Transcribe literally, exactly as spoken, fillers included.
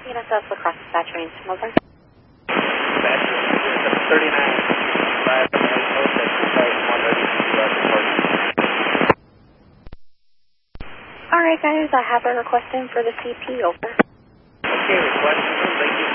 N S S across the dispatch range. Over. Dispatch thirty-nine. five All right, guys. I have a request in for the C P. Over. Okay, request. Thank you.